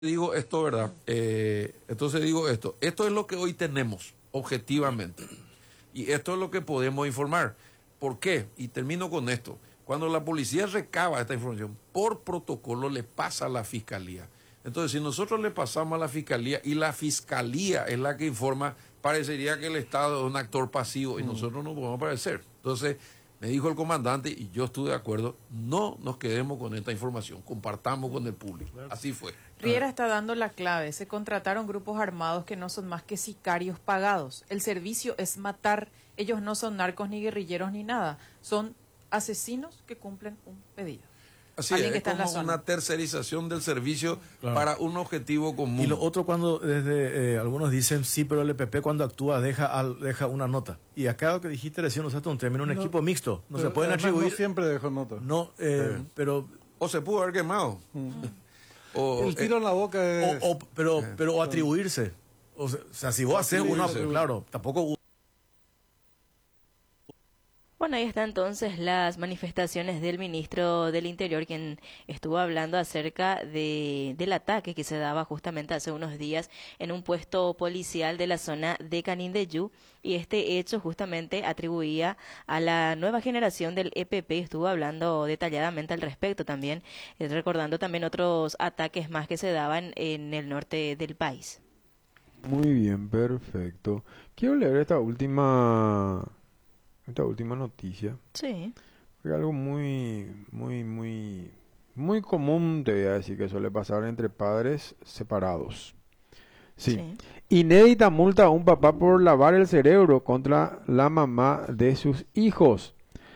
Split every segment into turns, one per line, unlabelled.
Digo esto, ¿verdad? Entonces digo esto es lo que hoy tenemos, objetivamente. Y esto es lo que podemos informar. ¿Por qué? Y termino con esto. Cuando la policía recaba esta información, por protocolo le pasa a la fiscalía. Entonces, si nosotros le pasamos a la fiscalía y la fiscalía es la que informa, parecería que el Estado es un actor pasivo y nosotros no podemos parecer. Entonces, me dijo el comandante, y yo estuve de acuerdo, no nos quedemos con esta información, compartamos con el público. Así fue.
Riera está dando la clave. Se contrataron grupos armados que no son más que sicarios pagados. El servicio es matar. Ellos no son narcos ni guerrilleros ni nada. Son asesinos que cumplen un pedido.
Así es como una tercerización del servicio para un objetivo común.
Y lo otro cuando desde algunos dicen, sí, pero el EPP cuando actúa deja una nota. Y acá lo que dijiste recién usaste un término, un equipo mixto. No se pueden atribuir.
No siempre dejó nota.
No, pero...
O se pudo haber quemado.
O, el tiro en la boca es...
Pero atribuirse. O sea, si vos haces una... Claro, tampoco...
Bueno, ahí están entonces las manifestaciones del ministro del Interior, quien estuvo hablando acerca del ataque que se daba justamente hace unos días en un puesto policial de la zona de Canindeyú, y este hecho justamente atribuía a la nueva generación del EPP. Estuvo hablando detalladamente al respecto también, recordando también otros ataques más que se daban en el norte del país.
Muy bien, perfecto. Quiero leer esta última noticia.
Sí.
Es algo muy común, te voy a decir, que suele pasar entre padres separados. Sí. Inédita multa a un papá por lavar el cerebro contra la mamá de sus hijos.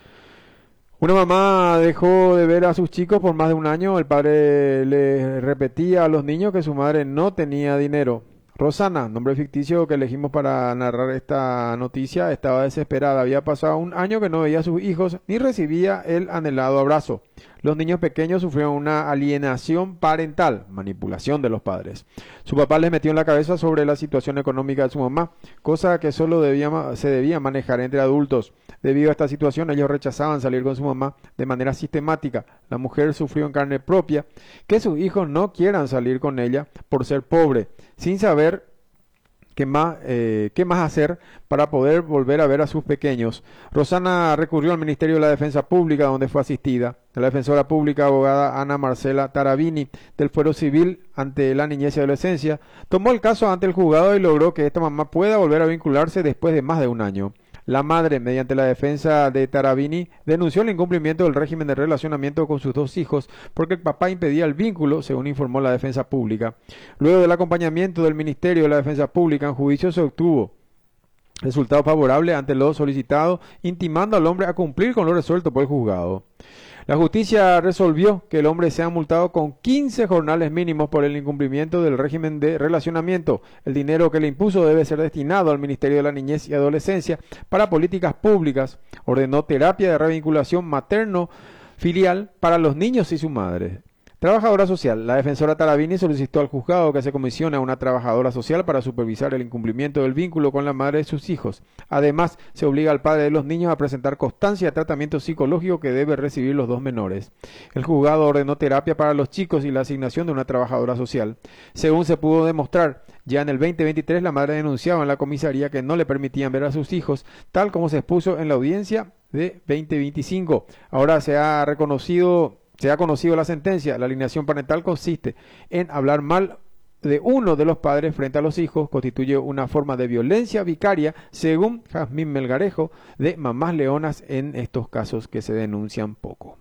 Una mamá dejó de ver a sus chicos por más de un año. El padre le repetía a los niños que su madre no tenía dinero. Rosana, nombre ficticio que elegimos para narrar esta noticia, estaba desesperada. Había pasado un año que no veía a sus hijos ni recibía el anhelado abrazo. Los niños pequeños sufrieron una alienación parental, manipulación de los padres. Su papá les metió en la cabeza sobre la situación económica de su mamá, cosa que solo se debía manejar entre adultos. Debido a esta situación, ellos rechazaban salir con su mamá de manera sistemática. La mujer sufrió en carne propia que sus hijos no quieran salir con ella por ser pobre, sin saber qué más hacer para poder volver a ver a sus pequeños. Rosana recurrió al Ministerio de la Defensa Pública, donde fue asistida. La defensora pública, abogada Ana Marcela Tarabini, del Fuero Civil ante la Niñez y Adolescencia, tomó el caso ante el juzgado y logró que esta mamá pueda volver a vincularse después de más de un año. La madre, mediante la defensa de Tarabini, denunció el incumplimiento del régimen de relacionamiento con sus dos hijos porque el papá impedía el vínculo, según informó la defensa pública. Luego del acompañamiento del Ministerio de la Defensa Pública en juicio, se obtuvo resultado favorable ante lo solicitado, intimando al hombre a cumplir con lo resuelto por el juzgado. La justicia resolvió que el hombre sea multado con 15 jornales mínimos por el incumplimiento del régimen de relacionamiento. El dinero que le impuso debe ser destinado al Ministerio de la Niñez y Adolescencia para políticas públicas. Ordenó terapia de revinculación materno-filial para los niños y su madre. Trabajadora social. La defensora Tarabini solicitó al juzgado que se comisione a una trabajadora social para supervisar el incumplimiento del vínculo con la madre de sus hijos. Además, se obliga al padre de los niños a presentar constancia de tratamiento psicológico que debe recibir los dos menores. El juzgado ordenó terapia para los chicos y la asignación de una trabajadora social. Según se pudo demostrar, ya en el 2023 la madre denunciaba en la comisaría que no le permitían ver a sus hijos, tal como se expuso en la audiencia de 2025. Ahora se ha conocido la sentencia. La alienación parental consiste en hablar mal de uno de los padres frente a los hijos, constituye una forma de violencia vicaria, según Jazmín Melgarejo, de Mamás Leonas, en estos casos que se denuncian poco.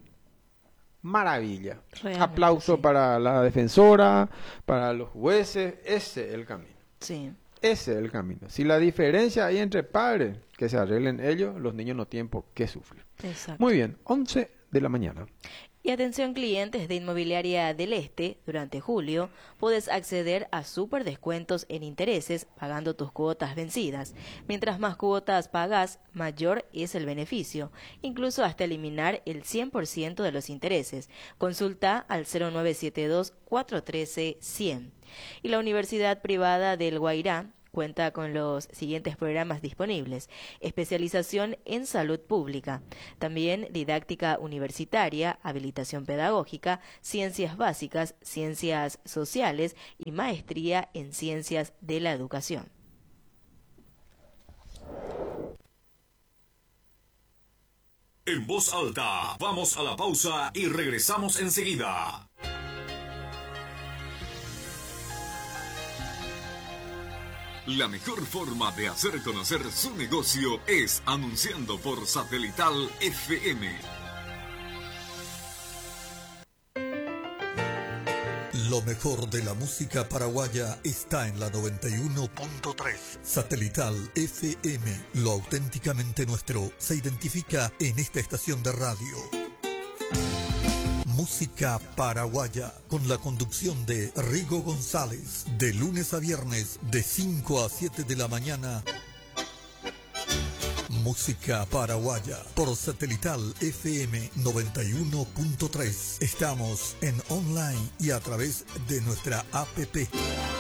Maravilla. Realmente, aplauso para la defensora, para los jueces. Ese es el camino.
Sí.
Ese es el camino. Si la diferencia hay entre padres, que se arreglen ellos, los niños no tienen por qué sufrir.
Exacto.
Muy bien, 11 de la mañana.
Y atención clientes de Inmobiliaria del Este, durante julio puedes acceder a súper descuentos en intereses pagando tus cuotas vencidas. Mientras más cuotas pagas, mayor es el beneficio, incluso hasta eliminar el 100% de los intereses. Consulta al 0972-413-100. Y la Universidad Privada del Guairá cuenta con los siguientes programas disponibles: especialización en salud pública, también didáctica universitaria, habilitación pedagógica, ciencias básicas, ciencias sociales y maestría en ciencias de la educación.
En voz alta, vamos a la pausa y regresamos enseguida. La mejor forma de hacer conocer su negocio es anunciando por Satelital FM.
Lo mejor de la música paraguaya está en la 91.3. Satelital FM. Lo auténticamente nuestro se identifica en esta estación de radio. Música paraguaya, con la conducción de Rigo González, de lunes a viernes, de 5 a 7 de la mañana. Música paraguaya, por Satelital FM 91.3. Estamos en online y a través de nuestra APP.